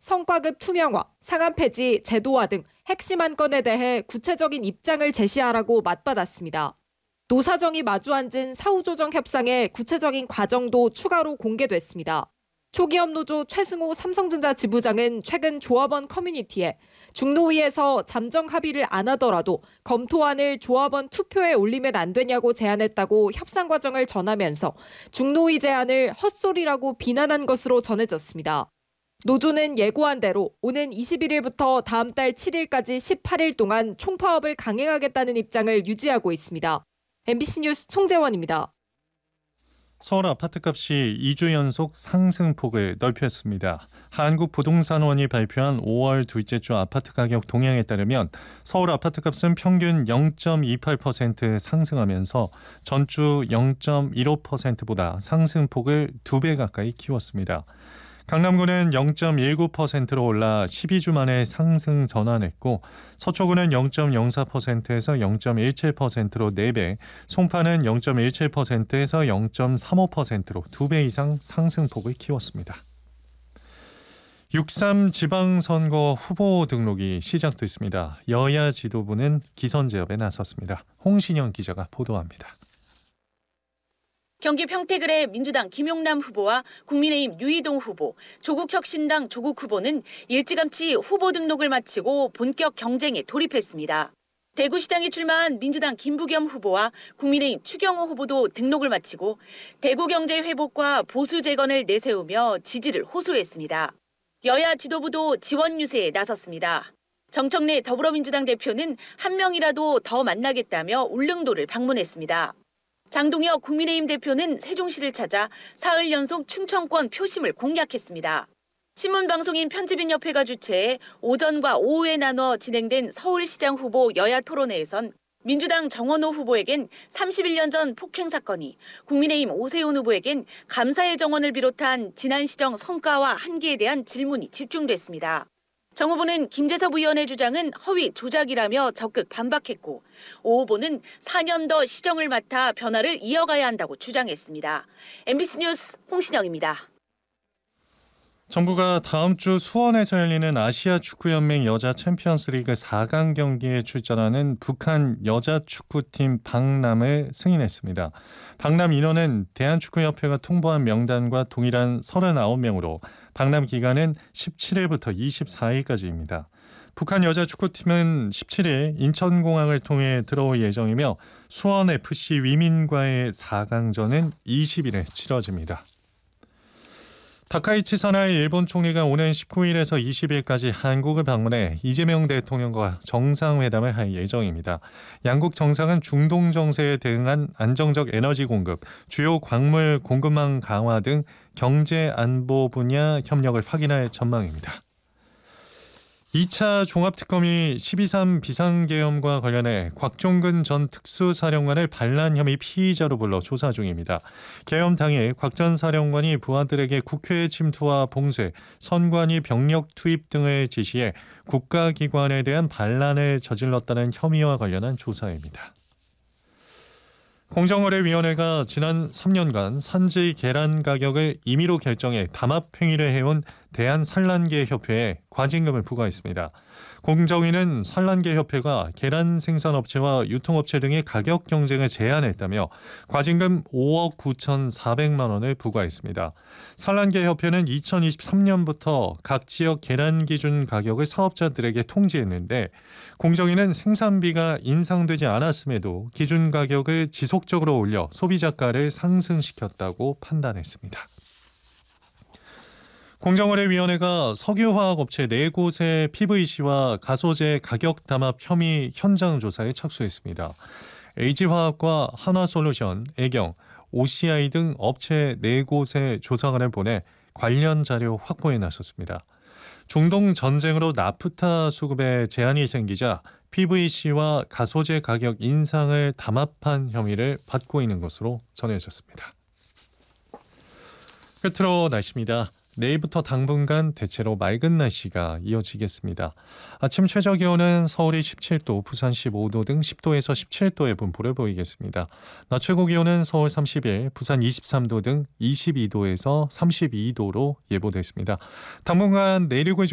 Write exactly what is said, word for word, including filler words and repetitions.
성과급 투명화, 상한 폐지, 제도화 등 핵심 안건에 대해 구체적인 입장을 제시하라고 맞받았습니다. 노사정이 마주 앉은 사후조정 협상의 구체적인 과정도 추가로 공개됐습니다. 초기업 노조 최승호 삼성전자 지부장은 최근 조합원 커뮤니티에 중노위에서 잠정 합의를 안 하더라도 검토안을 조합원 투표에 올리면 안 되냐고 제안했다고 협상 과정을 전하면서 중노위 제안을 헛소리라고 비난한 것으로 전해졌습니다. 노조는 예고한 대로 오는 이십일 일부터 다음 달 칠 일까지 십팔 일 동안 총파업을 강행하겠다는 입장을 유지하고 있습니다. 엠비씨 뉴스 송재원입니다. 서울 아파트값이 이 주 연속 상승폭을 넓혔습니다. 한국부동산원이 발표한 오월 둘째 주 아파트 가격 동향에 따르면 서울 아파트값은 평균 영 점 이팔 퍼센트 상승하면서 전주 영 점 일오 퍼센트보다 상승폭을 두 배 가까이 키웠습니다. 강남구는 영 점 일구 퍼센트로 올라 십이 주 만에 상승 전환했고 서초구는 영 점 영사 퍼센트에서 영 점 일칠 퍼센트로 네 배, 송파는 영 점 일칠 퍼센트에서 영 점 삼오 퍼센트로 두 배 이상 상승폭을 키웠습니다. 육삼 지방선거 후보 등록이 시작됐습니다. 여야 지도부는 기선제압에 나섰습니다. 홍신영 기자가 보도합니다. 경기 평택을의 민주당 김용남 후보와 국민의힘 유이동 후보, 조국혁신당 조국 후보는 일찌감치 후보 등록을 마치고 본격 경쟁에 돌입했습니다. 대구시장에 출마한 민주당 김부겸 후보와 국민의힘 추경호 후보도 등록을 마치고 대구 경제 회복과 보수 재건을 내세우며 지지를 호소했습니다. 여야 지도부도 지원 유세에 나섰습니다. 정청래 더불어민주당 대표는 한 명이라도 더 만나겠다며 울릉도를 방문했습니다. 장동혁 국민의힘 대표는 세종시를 찾아 사흘 연속 충청권 표심을 공략했습니다. 신문방송인 편집인협회가 주최해 오전과 오후에 나눠 진행된 서울시장 후보 여야 토론회에선 민주당 정원호 후보에겐 삼십일 년 전 폭행 사건이, 국민의힘 오세훈 후보에겐 감사의 정원을 비롯한 지난 시정 성과와 한계에 대한 질문이 집중됐습니다. 정 후보는 김재섭 의원의 주장은 허위 조작이라며 적극 반박했고, 오 후보는 사 년 더 시정을 맡아 변화를 이어가야 한다고 주장했습니다. 엠비씨 뉴스 홍신영입니다. 정부가 다음 주 수원에서 열리는 아시아 축구연맹 여자 챔피언스리그 사 강 경기에 출전하는 북한 여자 축구팀 박남을 승인했습니다. 박남 인원은 대한축구협회가 통보한 명단과 동일한 서른아홉 명으로 박람 기간은 십칠 일부터 이십사 일까지입니다. 북한 여자 축구팀은 십칠 일 인천공항을 통해 들어올 예정이며 수원에프씨 위민과의 사 강전은 이십 일에 치러집니다. 다카이치 사나이 일본 총리가 오는 십구 일에서 이십 일까지 한국을 방문해 이재명 대통령과 정상회담을 할 예정입니다. 양국 정상은 중동 정세에 대응한 안정적 에너지 공급, 주요 광물 공급망 강화 등 경제 안보 분야 협력을 확인할 전망입니다. 이 차 종합특검이 십이 삼 비상계엄과 관련해 곽종근 전 특수사령관을 반란 혐의 피의자로 불러 조사 중입니다. 계엄 당일 곽 전 사령관이 부하들에게 국회 침투와 봉쇄, 선관위 병력 투입 등을 지시해 국가기관에 대한 반란을 저질렀다는 혐의와 관련한 조사입니다. 공정거래위원회가 지난 삼 년간 산지 계란 가격을 임의로 결정해 담합 행위를 해온 대한산란계협회에 과징금을 부과했습니다. 공정위는 산란계협회가 계란 생산업체와 유통업체 등의 가격 경쟁을 제한했다며 과징금 오억 구천사백만 원을 부과했습니다. 산란계협회는 이천이십삼 년부터 각 지역 계란 기준 가격을 사업자들에게 통지했는데 공정위는 생산비가 인상되지 않았음에도 기준 가격을 지속적으로 올려 소비자가를 상승시켰다고 판단했습니다. 공정거래위원회가 석유화학업체 네 곳의 피브이씨와 가소제 가격 담합 혐의 현장 조사에 착수했습니다. 에이지화학과 한화솔루션, 애경, 오씨아이 등 업체 네 곳의 조사관을 보내 관련 자료 확보에 나섰습니다. 중동 전쟁으로 나프타 수급에 제한이 생기자 피브이씨와 가소제 가격 인상을 담합한 혐의를 받고 있는 것으로 전해졌습니다. 끝으로 날씨입니다. 내일부터 당분간 대체로 맑은 날씨가 이어지겠습니다. 아침 최저 기온은 서울이 십칠 도, 부산 십오 도 등 십 도에서 십칠 도의 분포를 보이겠습니다. 낮 최고 기온은 서울 삼십일, 부산 이십삼 도 등 이십이 도에서 삼십이 도로 예보됐습니다. 당분간 내리고